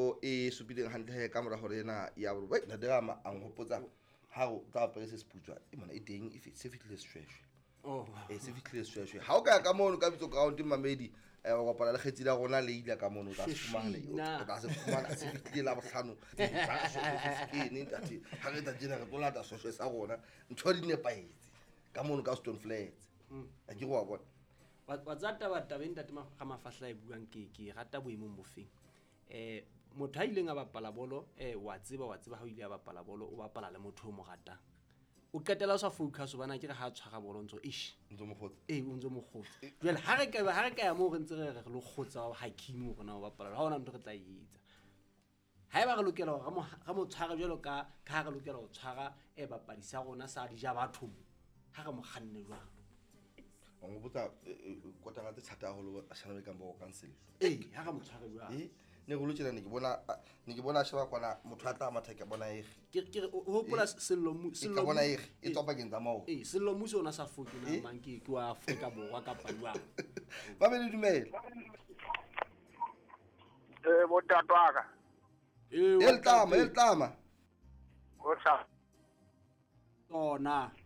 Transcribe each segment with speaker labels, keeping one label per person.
Speaker 1: eo e supileng hantle ka mora hore ena ya bo wait ntate ama ang hopotsa ha o tla apere se seputswa e mona e teng if se fitlile seshweshwe se fitlile seshweshwe ha o ka ka mono ka bitso ground mamedi wa kopana le kgetsi la rona le ile ka mono tla se fumana o tla se fumana se fitlile la bohlano ke ne ntate ha re tla jena re tlola ta seshweshwe sa rona ntho di nepaetse ka mono ka Stone Flats a ke go wa bona
Speaker 2: wa tsata ba tabeng tate ga mafahla e buang ke rata boemong bofeng motho a ileng a bapala bolo wa tseba ha o ile a bapala bolo o bapala le motho o mo ratang o qetela o sa focus bana ke re ha tshwara bolo ntso
Speaker 1: ntso mo khotsa
Speaker 2: o ntso mo khotsa jwale ha re ka ya mo re ntse re lo khotsa hakim rona o bapala ha ona ntho re tla etsa ha ba re lokela ga mo tshwara jwalo ka re lokela go tshwara bapadisa rona sa dija batho ha re mo khanne jwalo
Speaker 1: o mo botsa kotanga tse thata holo a shana be ka bo cancel
Speaker 2: ha ga mo tshwara jwalo
Speaker 1: ne go lotšela ne ke bona sheba kwana motho a tla matheka bona
Speaker 2: ke o hopola sello
Speaker 1: ka bona e topa ke ntsa mao
Speaker 2: sello muso ona sa foki na mang ke wa Afrika borwa ka palwa
Speaker 1: ba be le dumela
Speaker 3: botatwaka
Speaker 1: el tama
Speaker 3: o sa
Speaker 2: ona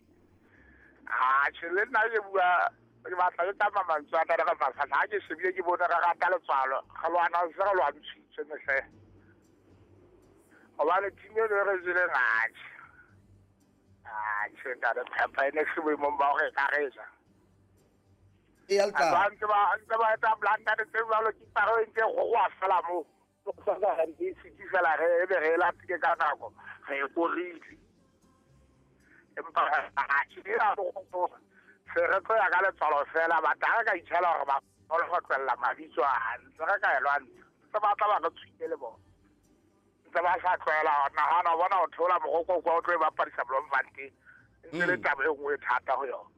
Speaker 3: tshele nna ke bua ke batla ke tama mantswa ta ka mafahla ha ke sebile ke bona ka gata letswalo ga lwana se ga lwa ntshitse mehle o ba le tine le re zile ngathi tshenda de papa ene se bo mo ba re ka reza
Speaker 1: alta
Speaker 3: ba ta blanda de se ba lo ki paro ntse go wa fela mo go sa ga di se ki fela re be re la ke ka nako re go rile empa tshira go se re tlo ya ka letswalo fela ba ta ka itshela gore ba go tlella mabitso a ntse re ka elwa ntse ba tla ba go tshwile le bona ntse ba sa tlwela nagana bona o thola mogoko kwa o tlo e bapadisa Bloemfontein ntse le taba e nngwe thata go yona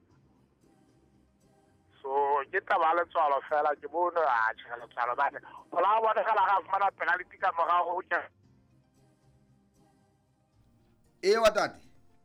Speaker 3: so ke taba letswalo fela ke bone a tshela letswalo ba ne go la bona ga fumana penalty ka morago o tla
Speaker 1: wa tate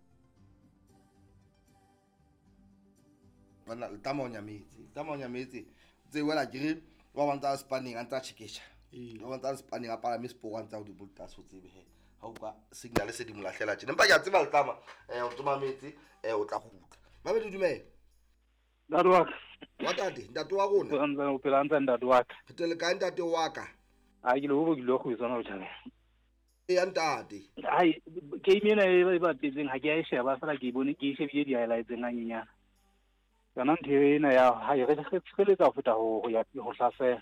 Speaker 1: bana tama onya metsi tse wela ke re wa bantsa spanning anta chekesha wa bantsa spanning a pala mispo wa ntsa o di bulta so tsebe he ha o ka signal se di molahlela tjena empa ke a tseba le tama o tsoma metsi o tla gutla ba be di dumela
Speaker 4: Dadwak
Speaker 1: wa tate ntate wa rona
Speaker 4: ntse o phela ntse dadwak
Speaker 1: phethele ka ntate wa ka
Speaker 4: a ke lo go isona o tshaba
Speaker 1: ya ntate
Speaker 4: ai game ena e ba tetseng ha ke a sheba fela ke bone ke shebile di highlights nga nyenyana kana nthena ya ha re tsheletsa go feta go ya go hlafela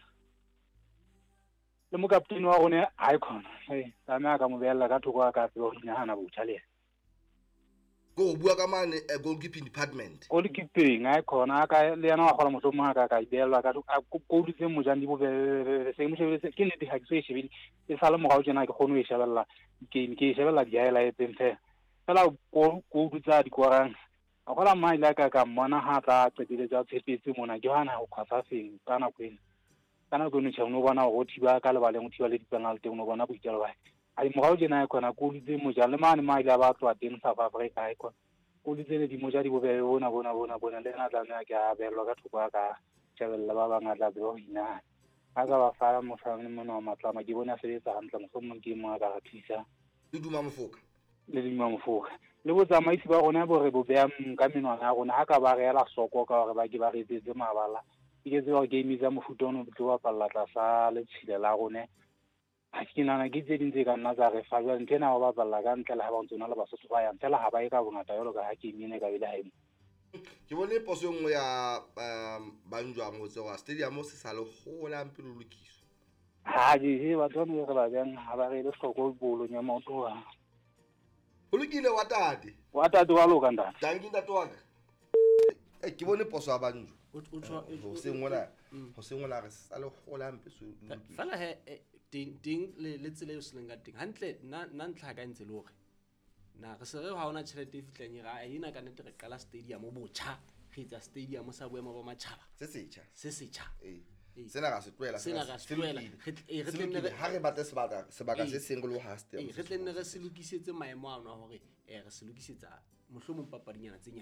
Speaker 4: le mo kapteni wa rona icon ta me ka mo bella ka thoko ka tseo go nyahana botšhaleng
Speaker 1: go bua ka mane goalkeeping department
Speaker 4: goalkeeping icon ka le yana wa gola motho mo ka ibelwa ka go ditse mo jang di bo se mo shebele ke nnete ha ke so e shebile e sala mo ga o tsena ke gone o e shebella ke e shebella di highlights ntse fela go dutsa di korang a gola mai la ka mmona ha tla qetile tsa tshepetse mona ke hana go khwatsa feng kana kwena kana go ne tshano bona go thiba ka lebaleng go thiba le dipenalty no bona bo itjalo ba ai mo ga o jena kona go ditse mo ja le mane mai la ba tswa teng South Africa ai kwa go ditse le di mo ja di bo be bona le na tla nna ke a belwa ka thoko ka tshebella ba banga tla be ho ina a ka ba fara mo fane mo no matlama ke bona se etsa hantle mo somong ke mo ga ga tlisa
Speaker 1: le duma mofoka
Speaker 4: le bo tsamaisi ba rona bo re bo bea ka menwana ya rona ha ka ba re ela soko ka gore ba ke ba re tsetse mabala ke tse ba game tsa mofuta ono tlo wa palla sa le tshile la rona ha ke nana ke tse dintse ka nna tsa re fa jwa ntena ba palla ka ntle le ha ba ntsona le basotho ba ya ntela ha ba e ka bongata yolo ka ha ke mine ka ile hae
Speaker 1: ke bone poso nngwe ya banjwa mo tse wa stadium se sa le gola mpelo lokiso
Speaker 4: ha di ba tsone re ba bang ha ba re le soko bolo nya motho wa
Speaker 1: o lokile wa tate
Speaker 4: wa loka nda
Speaker 1: dangi ntate wa ka ke bone poso ya banjwa ho se ngwana re sa le gola mpe so
Speaker 2: fela he ding le tsele yo selenga ding hantle nna ntla ka ntse le hore na re se re ha ona tšhelete e fitleng ga ina ka nete re qala stadium botjha re etsa stadium sa boemo ba matjhaba
Speaker 1: se setjha
Speaker 2: sena ga se tloela
Speaker 1: re tlenne ha re batla sebaka se single ha stadium
Speaker 2: re tlenne re se lokisetse maemo a ona hore re se lokisetsa mohlomong papadinyana tse